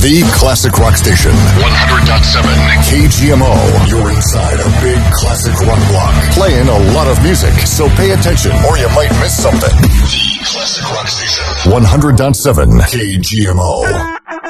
The classic rock station. 100.7 KGMO. You're inside a big classic rock block. Playing a lot of music, so pay attention or you might miss something. The classic rock station. 100.7 KGMO.